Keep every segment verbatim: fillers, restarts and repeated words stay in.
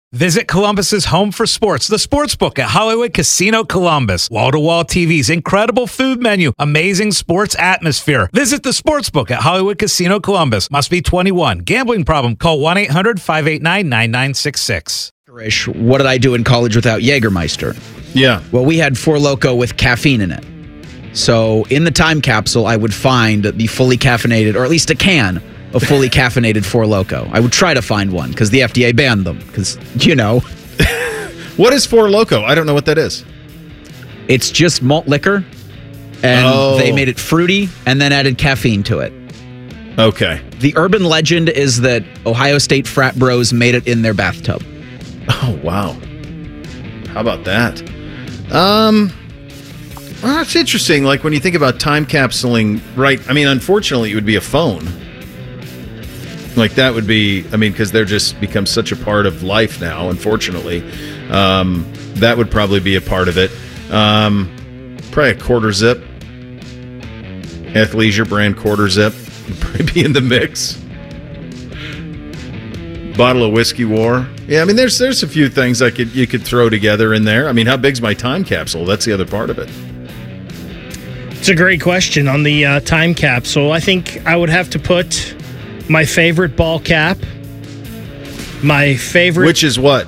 Visit Columbus's home for sports, the Sportsbook at Hollywood Casino Columbus. Wall-to-wall T Vs, incredible food menu, amazing sports atmosphere. Visit the Sportsbook at Hollywood Casino Columbus. Must be twenty-one. Gambling problem? Call one eight hundred five eight nine nine nine six six. What did I do in college without Jägermeister? Yeah. Well, we had Four Loko with caffeine in it. So in the time capsule, I would find the fully caffeinated, or at least a can of fully caffeinated Four Loko. I would try to find one because the F D A banned them. Because, you know. What is Four Loko? I don't know what that is. It's just malt liquor, and oh. they made it fruity and then added caffeine to it. Okay. The urban legend is that Ohio State frat bros made it in their bathtub. Oh, wow. How about that? Um, well, it's interesting. Like, when you think about time capsuling, right? I mean, unfortunately, it would be a phone. Like, that would be, I mean, because they're just become such a part of life now, unfortunately. Um, that would probably be a part of it. Um, probably a quarter zip. Athleisure brand quarter zip would probably be in the mix. Bottle of Whiskey War. Yeah, I mean, there's there's a few things I could you could throw together in there. I mean, how big's my time capsule? That's the other part of it. It's a great question on the uh, time capsule. I think I would have to put my favorite ball cap. My favorite... Which is what?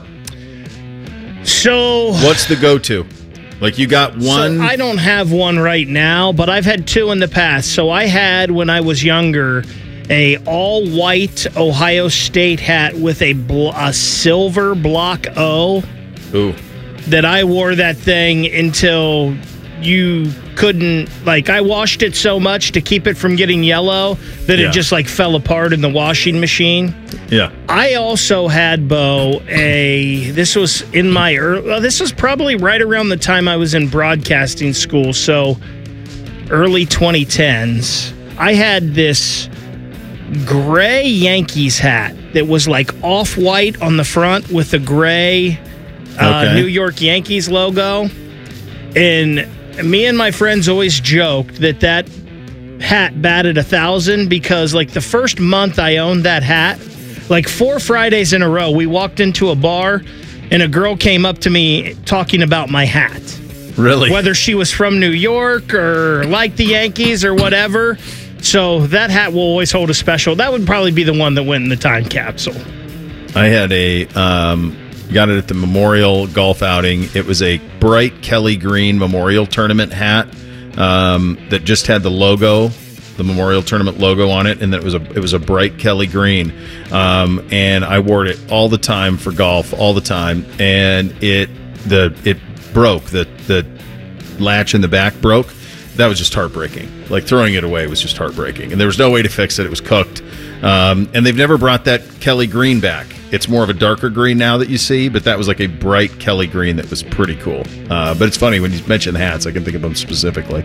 So... What's the go-to? Like, you got one... So I don't have one right now, but I've had two in the past. So I had, when I was younger, a all-white Ohio State hat with a, bl- a silver block O. Ooh. That I wore that thing until you couldn't... Like, I washed it so much to keep it from getting yellow that yeah. it just, like, fell apart in the washing machine. Yeah. I also had, Bo, a... This was in my... Early, well, this was probably right around the time I was in broadcasting school, so early twenty tens. I had this gray Yankees hat that was, like, off-white on the front with the gray uh, okay. New York Yankees logo. And me and my friends always joked that that hat batted a thousand because, like, the first month I owned that hat, like four Fridays in a row, we walked into a bar and a girl came up to me talking about my hat. Really? Whether she was from New York or liked the Yankees or whatever. So that hat will always hold a special. That would probably be the one that went in the time capsule. I had a... Um Got it at the Memorial Golf outing. It was a bright Kelly Green Memorial Tournament hat um, that just had the logo, the Memorial Tournament logo on it, and that it was a it was a bright Kelly Green. Um, and I wore it all the time for golf, all the time. And it the it broke. The the latch in the back broke. That was just heartbreaking. Like, throwing it away was just heartbreaking. And there was no way to fix it. It was cooked. Um, and they've never brought that Kelly Green back. It's more of a darker green now that you see, but that was like a bright Kelly Green that was pretty cool. Uh, but it's funny, when you mention hats, I can think of them specifically.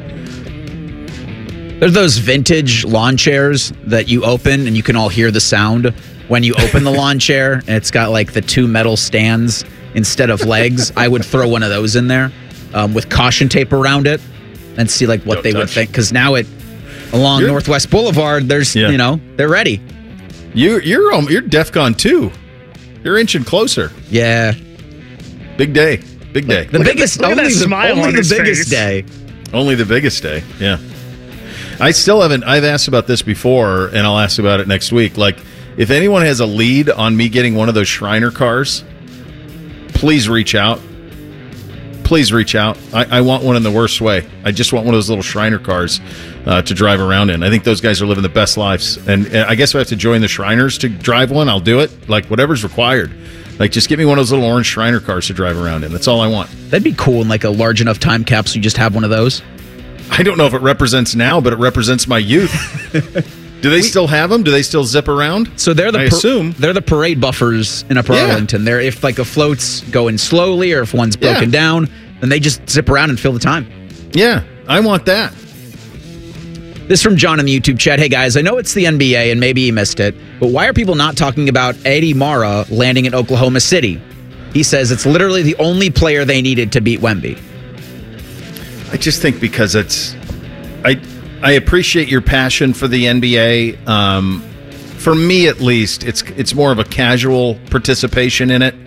There's those vintage lawn chairs that you open and you can all hear the sound when you open the lawn chair, and it's got like the two metal stands instead of legs. I would throw one of those in there um, with caution tape around it and see like what Don't they touch. would think. Because now it along you're, Northwest Boulevard, there's yeah. you know they're ready. You you're um, you're DEFCON two. You're inching closer. Yeah. Big day. Big day. The look biggest, at the, only the, smile only on the his biggest face. day. Only the biggest day. Yeah. I still haven't, I've asked about this before, and I'll ask about it next week. Like, if anyone has a lead on me getting one of those Shriner cars, please reach out. Please reach out. I, I want one in the worst way. I just want one of those little Shriner cars uh, to drive around in. I think those guys are living the best lives. And, and I guess if I have to join the Shriners to drive one, I'll do it. Like, whatever's required. Like, just give me one of those little orange Shriner cars to drive around in. That's all I want. That'd be cool in, like, a large enough time capsule. You just have one of those. I don't know if it represents now, but it represents my youth. Do they we, still have them? Do they still zip around? So they're the I par- assume they're the parade buffers in Upper yeah. Arlington. They're if like a float's going slowly or if one's broken yeah. down, then they just zip around and fill the time. Yeah, I want that. This from John in the YouTube chat. Hey guys, I know it's the N B A and maybe you missed it, but why are people not talking about Eddie Mara landing in Oklahoma City? He says it's literally the only player they needed to beat Wemby. I just think because it's, I I appreciate your passion for the N B A. Um, for me, at least, it's it's more of a casual participation in it.